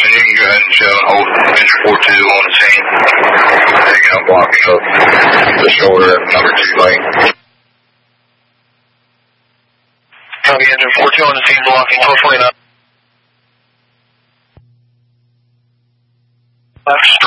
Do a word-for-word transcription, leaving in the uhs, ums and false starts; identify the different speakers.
Speaker 1: Justin, you can go ahead and show and hold engine four two on the scene. Taking up blocking up the shoulder number two lane.
Speaker 2: Copy, engine four two on the scene blocking, hopefully not. Left.